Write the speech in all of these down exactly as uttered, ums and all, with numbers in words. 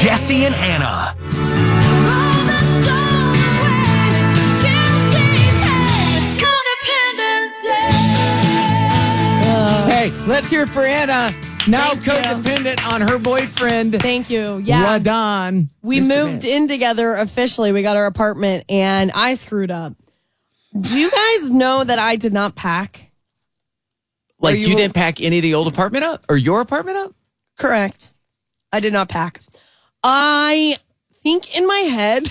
Jesse and Anna. Hey, let's hear it for Anna. Now Thank you. codependent on her boyfriend. Thank you. Yeah. LaDon. We Mister moved Man. in together officially. We got our apartment and I screwed up. Do you guys know that I did not pack? Like, Are you, you- didn't pack any of the old apartment up? Or your apartment up? Correct. I did not pack. I think in my head,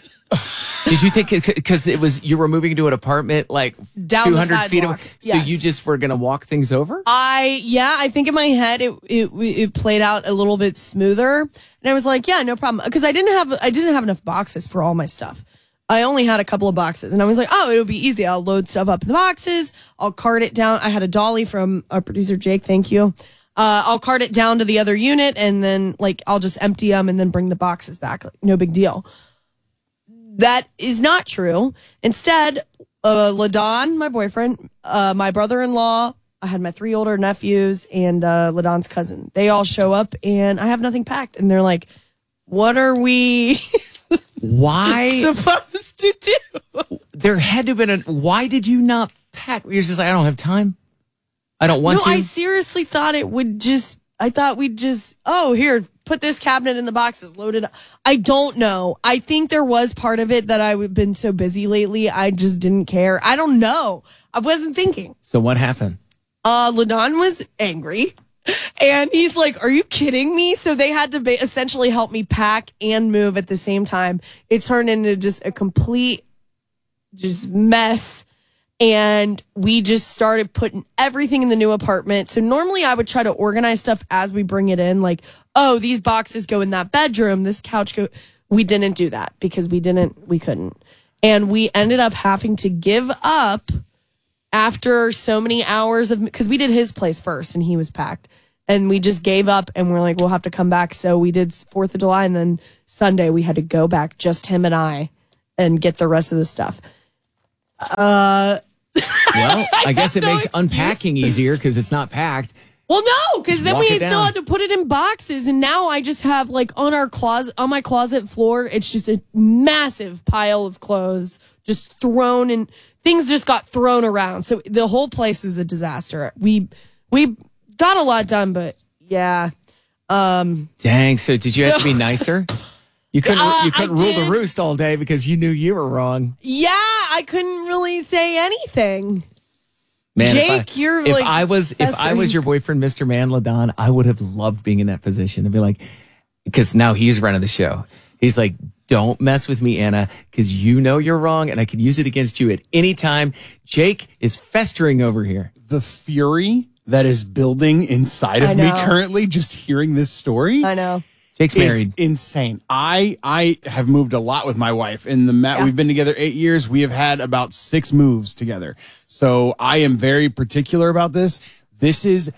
Did you think, because it was, you were moving into an apartment like Down the two hundred feet sidewalk. away? So Yes. you just were going to walk things over? I, yeah, I think in my head it, it it played out a little bit smoother. And I was like, yeah, no problem. Because I didn't have, I didn't have enough boxes for all my stuff. I only had a couple of boxes. And I was like, oh, it'll be easy. I'll load stuff up in the boxes. I'll cart it down. I had a dolly from our producer, Jake. Thank you. Uh, I'll cart it down to the other unit and then like I'll just empty them and then bring the boxes back. Like, no big deal. That is not true. Instead, uh, LaDon, my boyfriend, uh, my brother-in-law, I had my three older nephews and uh, LaDon's cousin. They all show up and I have nothing packed. And they're like, what are we Why? supposed to do? There had to have been a, why did you not pack? You're just like, I don't have time. I don't want No, to. I seriously thought it would just, I thought we'd just, oh, here, put this cabinet in the boxes, load it up. I don't know. I think there was part of it that I've been so busy lately, I just didn't care. I don't know. I wasn't thinking. So what happened? Uh, LaDon was angry. And he's like, are you kidding me? So they had to ba- essentially help me pack and move at the same time. It turned into just a complete just mess. And we just started putting everything in the new apartment. So normally I would try to organize stuff as we bring it in. Like, oh, these boxes go in that bedroom. This couch go. We didn't do that because we didn't, we couldn't. And we ended up having to give up after so many hours of, because we did his place first and he was packed. And we just gave up and we're like, we'll have to come back. So we did fourth of July and then Sunday we had to go back, just him and I, and get the rest of the stuff. Uh, Well, I guess it no makes excuse. unpacking easier because it's not packed. Well, no, because then walk we it still down. had to put it in boxes, and now I just have like on our closet, on my closet floor, it's just a massive pile of clothes just thrown, and things just got thrown around. So the whole place is a disaster. We we got a lot done, but yeah, um, Dang. So did you have to be nicer? You couldn't. Uh, you couldn't I rule the did. roost all day because you knew you were wrong. yeah, I couldn't really say anything. Man, Jake, if I, you're if like I was if I was festering. your boyfriend, Mister Man LaDon, I would have loved being in that position and be like, because now he's running the show. He's like, don't mess with me, Anna, because you know you're wrong, and I could use it against you at any time. Jake is festering over here. The fury that is building inside I of me know. currently, just hearing this story. I know. Jake's is married. insane. I I have moved a lot with my wife. In the ma- Yeah. we've been together eight years. We have had about six moves together. So I am very particular about this. This is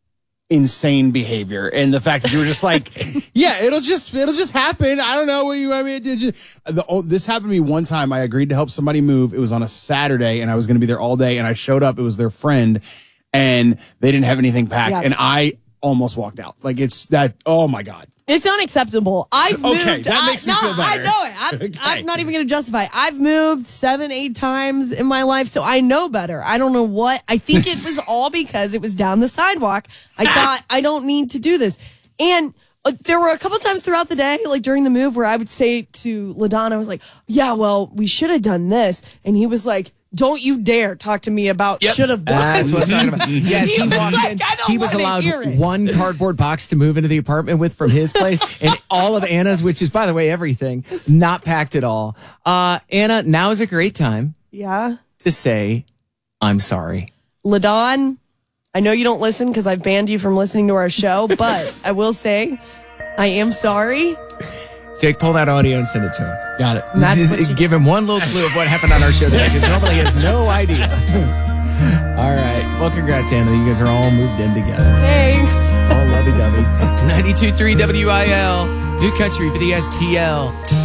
insane behavior, and the fact that you were just like, yeah, it'll just it'll just happen. I don't know what you want me to do. Just, the, oh, this happened to me one time. I agreed to help somebody move. It was on a Saturday, and I was going to be there all day. And I showed up. It was their friend, and they didn't have anything packed, Yeah. and I almost walked out. Like it's that. Oh my god. It's unacceptable. I've moved. Okay, that I, makes me no, feel better. I know it. I'm, Okay. I'm not even going to justify it. I've moved seven, eight times in my life, so I know better. I don't know what. I think it was all because it was down the sidewalk. I thought, I don't need to do this. And uh, there were a couple times throughout the day, like during the move, where I would say to LaDon, I was like, yeah, well, we should have done this. And he was like, don't you dare talk to me about should have done. That's what I'm talking about. Yes, He he, was walked like, in. I don't He was wanna allowed hear it. one cardboard box to move into the apartment with from his place, and all of Anna's, which is, by the way, everything, not packed at all. Uh, Anna, now is a great time Yeah. to say, I'm sorry. LaDon, I know you don't listen because I've banned you from listening to our show, but I will say I am sorry. Jake, pull that audio and send it to him. Got it. And that's Just what you give him one little clue of what happened on our show today, because normally he has no idea. All right. Well, congrats, Anna. You guys are all moved in together. Thanks. All lovey-dovey. ninety-two point three W I L, New Country for the S T L.